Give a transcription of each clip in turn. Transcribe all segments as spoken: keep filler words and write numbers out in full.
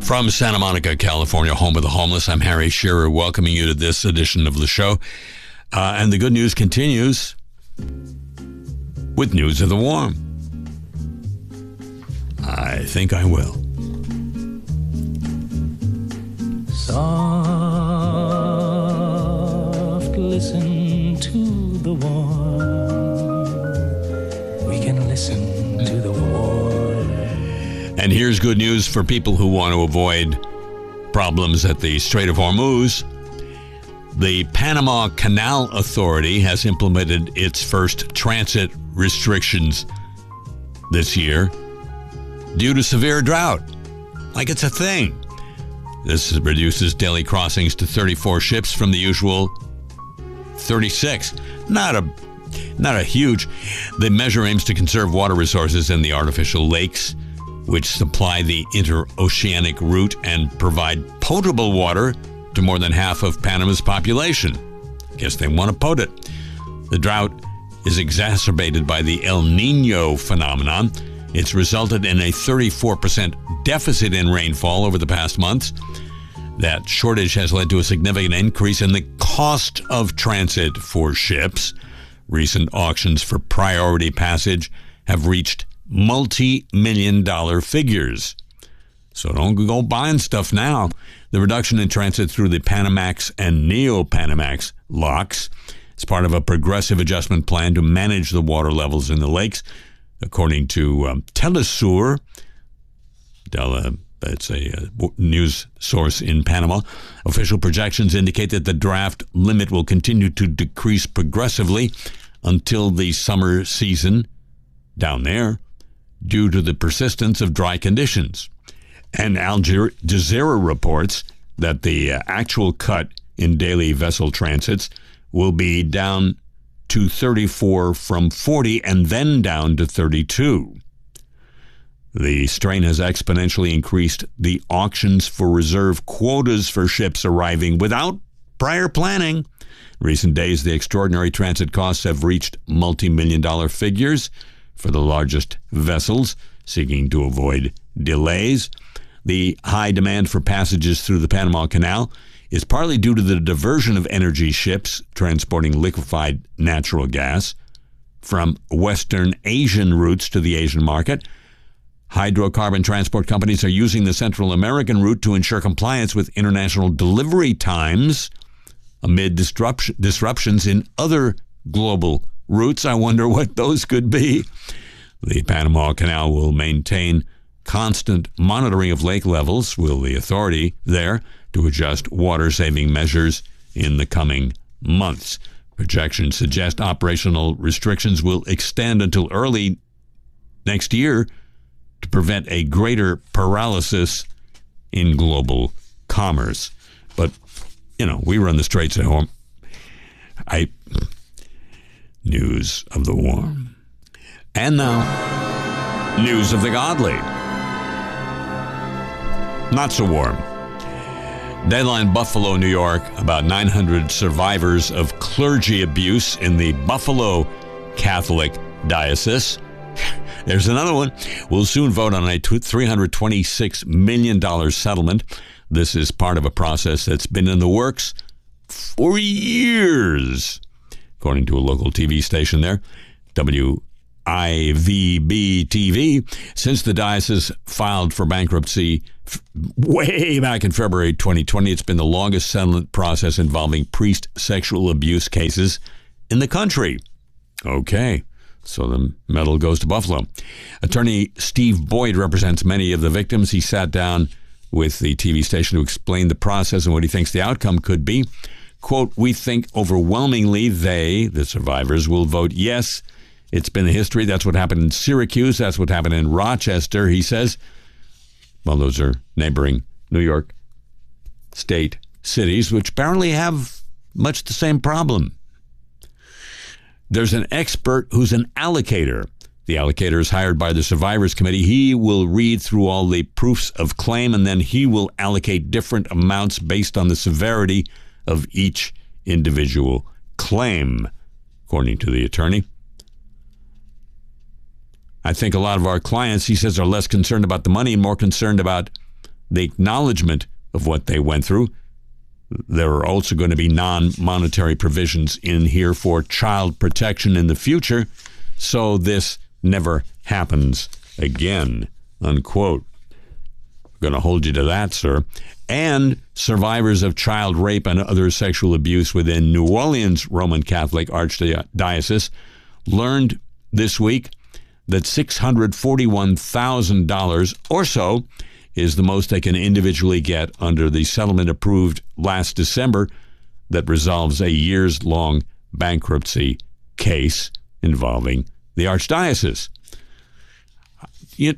From Santa Monica, California, home of the homeless, I'm Harry Shearer, welcoming you to this edition of the show. Uh, and the good news continues with News of the Warm. I think I will. Soft, listen to the warm. We can listen to the warm. And here's good news for people who want to avoid problems at the Strait of Hormuz. The Panama Canal Authority has implemented its first transit restrictions this year due to severe drought. Like it's a thing. This reduces daily crossings to thirty-four ships from the usual thirty-six. Not a, not a huge. The measure aims to conserve water resources in the artificial lakes, which supply the interoceanic route and provide potable water to more than half of Panama's population. I guess they want to pot it. The drought is exacerbated by the El Nino phenomenon. It's resulted in a thirty-four percent deficit in rainfall over the past months. That shortage has led to a significant increase in the cost of transit for ships. Recent auctions for priority passage have reached multi-million dollar figures. So don't go buying stuff now. The reduction in transit through the Panamax and Neo-Panamax locks is part of a progressive adjustment plan to manage the water levels in the lakes. According to um, Telesur, Della, it's a uh, news source in Panama, official projections indicate that the draft limit will continue to decrease progressively until the summer season down there, due to the persistence of dry conditions. And Al Jazeera reports that the uh, actual cut in daily vessel transits will be down to thirty-four from forty and then down to thirty-two. The strain has exponentially increased the auctions for reserve quotas for ships arriving without prior planning. In recent days, the extraordinary transit costs have reached multi-million dollar figures for the largest vessels seeking to avoid delays. The high demand for passages through the Panama Canal is partly due to the diversion of energy ships transporting liquefied natural gas from Western Asian routes to the Asian market. Hydrocarbon transport companies are using the Central American route to ensure compliance with international delivery times amid disruption, disruptions in other global routes. I wonder what those could be. The Panama Canal will maintain constant monitoring of lake levels, will the authority there, to adjust water-saving measures in the coming months. Projections suggest operational restrictions will extend until early next year to prevent a greater paralysis in global commerce. But, you know, we run the straits at home. I... News of the warm. And now, news of the godly. Not so warm. Dayline, Buffalo, New York, about nine hundred survivors of clergy abuse in the Buffalo Catholic Diocese. There's another one. We'll soon vote on a three hundred twenty-six million dollars settlement. This is part of a process that's been in the works for years, according to a local T V station there, W I V B T V. Since the diocese filed for bankruptcy f- way back in February twenty twenty, it's been the longest settlement process involving priest sexual abuse cases in the country. Okay, so the medal goes to Buffalo. Attorney Steve Boyd represents many of the victims. He sat down with the T V station to explain the process and what he thinks the outcome could be. Quote, "We think overwhelmingly they, the survivors, will vote yes. It's been a history. That's what happened in Syracuse. That's what happened in Rochester," he says. Well, those are neighboring New York State cities, which apparently have much the same problem. There's an expert who's an allocator. The allocator is hired by the Survivors Committee. He will read through all the proofs of claim, and then he will allocate different amounts based on the severity of each individual claim, according to the attorney. I think a lot of our clients, he says, are less concerned about the money and more concerned about the acknowledgement of what they went through. There are also going to be non-monetary provisions in here for child protection in the future, so this never happens again, unquote. I'm going to hold you to that, sir. And survivors of child rape and other sexual abuse within New Orleans Roman Catholic Archdiocese learned this week that six hundred forty-one thousand dollars or so is the most they can individually get under the settlement approved last December that resolves a years-long bankruptcy case involving the Archdiocese. You,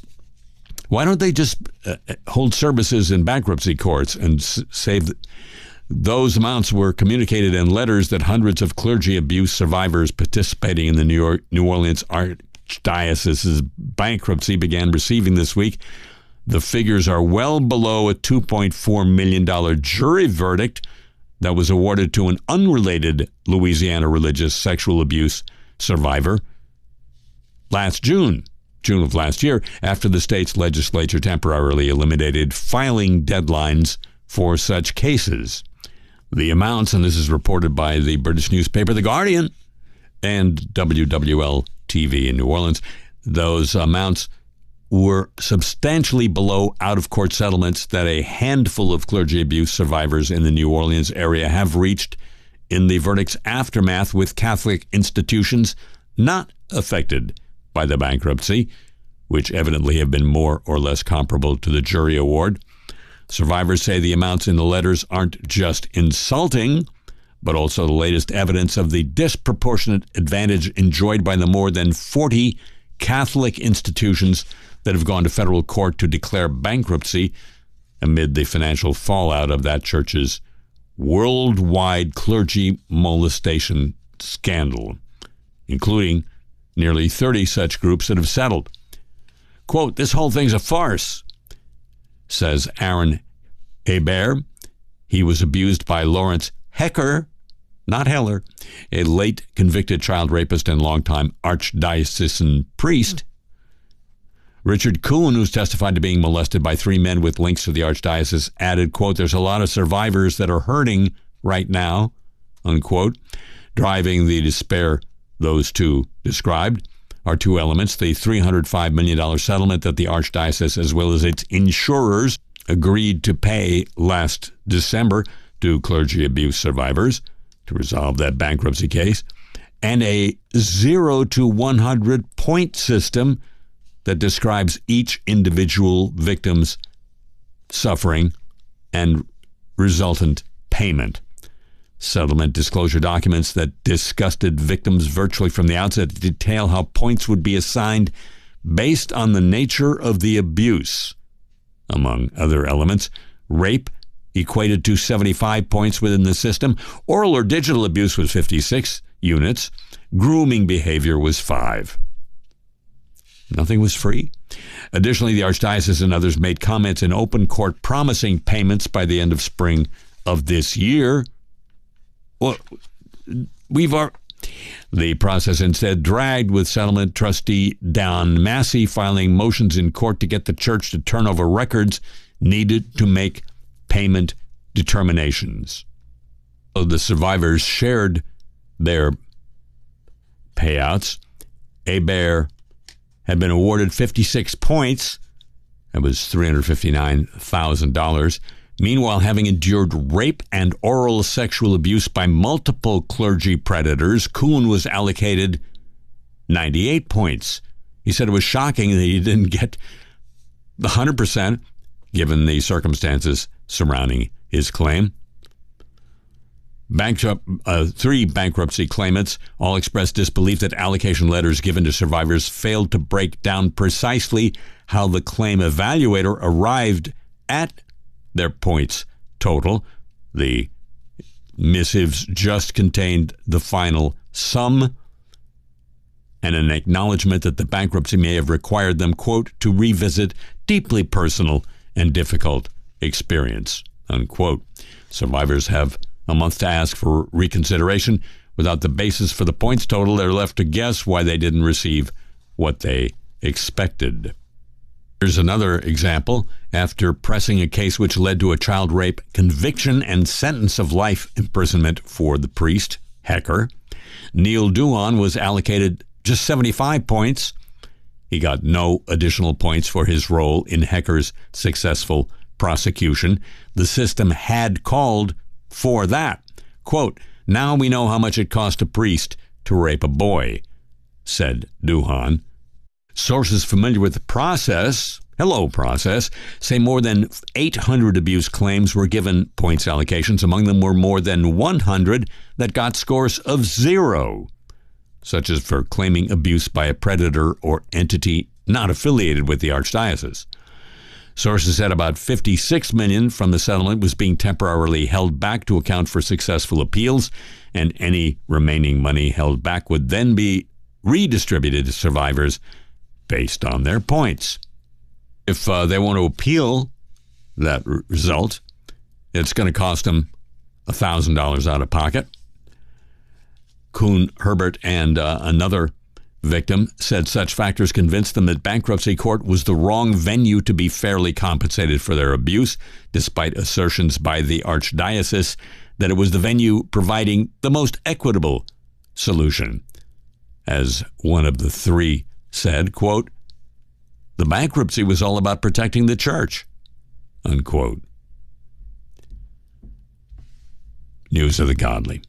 why don't they just uh, hold services in bankruptcy courts and s- save the, those amounts were communicated in letters that hundreds of clergy abuse survivors participating in the New York, New Orleans Archdiocese's bankruptcy began receiving this week. The figures are well below a two point four million dollars jury verdict that was awarded to an unrelated Louisiana religious sexual abuse survivor last June, June of last year, after the state's legislature temporarily eliminated filing deadlines for such cases. The amounts, and this is reported by the British newspaper The Guardian and W W L T V in New Orleans, those amounts were substantially below out-of-court settlements that a handful of clergy abuse survivors in the New Orleans area have reached in the verdict's aftermath with Catholic institutions not affected by the bankruptcy, which evidently have been more or less comparable to the jury award. Survivors say the amounts in the letters aren't just insulting, but also the latest evidence of the disproportionate advantage enjoyed by the more than forty Catholic institutions that have gone to federal court to declare bankruptcy amid the financial fallout of that church's worldwide clergy molestation scandal, including nearly thirty such groups that have settled. Quote, "This whole thing's a farce," says Aaron Hebert. He was abused by Lawrence Hecker, not Heller, a late convicted child rapist and longtime archdiocesan priest. Richard Kuhn, who's testified to being molested by three men with links to the archdiocese, added, quote, "There's a lot of survivors that are hurting right now," unquote. Driving the despair those two described are two elements: the three hundred five million dollars settlement that the archdiocese, as well as its insurers, agreed to pay last December to clergy abuse survivors to resolve that bankruptcy case, and a zero to one hundred point system that describes each individual victim's suffering and resultant payment. Settlement disclosure documents that disgusted victims virtually from the outset detail how points would be assigned based on the nature of the abuse. Among other elements, rape equated to seventy-five points within the system, oral or digital abuse was fifty-six units, grooming behavior was five. Nothing was free. Additionally, the Archdiocese and others made comments in open court promising payments by the end of spring of this year. Well, we've are, the process instead dragged, with settlement trustee Don Massey filing motions in court to get the church to turn over records needed to make payment determinations. So the survivors shared their payouts. Hebert had been awarded fifty-six points. That was three hundred fifty-nine thousand dollars. Meanwhile, having endured rape and oral sexual abuse by multiple clergy predators, Kuhn was allocated ninety-eight points. He said it was shocking that he didn't get the one hundred percent given the circumstances surrounding his claim. Bankrupt, uh, three bankruptcy claimants all expressed disbelief that allocation letters given to survivors failed to break down precisely how the claim evaluator arrived at their points total. The missives just contained the final sum and an acknowledgement that the bankruptcy may have required them, quote, to revisit deeply personal and difficult experience, unquote. Survivors have a month to ask for reconsideration. Without the basis for the points total, they're left to guess why they didn't receive what they expected. Here's another example. After pressing a case which led to a child rape conviction and sentence of life imprisonment for the priest, Hecker, Neil Duhan was allocated just seventy-five points. He got no additional points for his role in Hecker's successful prosecution. The system had called for that. Quote, "Now we know how much it cost a priest to rape a boy," said Duhan. Sources familiar with the process, hello process, say more than eight hundred abuse claims were given points allocations. Among them were more than one hundred that got scores of zero, such as for claiming abuse by a predator or entity not affiliated with the archdiocese. Sources said about fifty-six million dollars from the settlement was being temporarily held back to account for successful appeals, and any remaining money held back would then be redistributed to survivors based on their points. If uh, they want to appeal that r- result, it's going to cost them one thousand dollars out of pocket. Kuhn Herbert and uh, another victim said such factors convinced them that bankruptcy court was the wrong venue to be fairly compensated for their abuse, despite assertions by the archdiocese that it was the venue providing the most equitable solution. As one of the three said, quote, "The bankruptcy was all about protecting the church," unquote. News of the Godly.